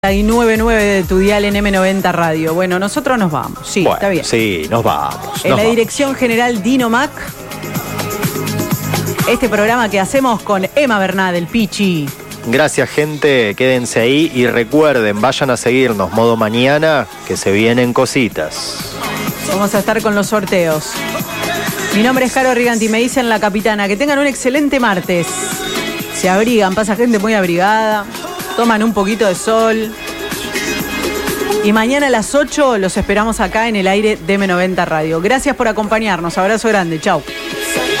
Y 99 de tu dial en M90 Radio. Bueno, nosotros nos vamos. Sí, bueno, está bien. Sí, nos vamos. En la dirección general Dino Mac. Este programa que hacemos con Emma Bernal, el Pichi. Gracias, gente. Quédense ahí y recuerden, vayan a seguirnos modo mañana, que se vienen cositas. Vamos a estar con los sorteos. Mi nombre es Caro Riganti, me dicen la capitana. Que tengan un excelente martes. Se abrigan, pasa gente muy abrigada. Toman un poquito de sol. Y mañana a las 8 los esperamos acá en el aire de M90 Radio. Gracias por acompañarnos. Abrazo grande. Chau.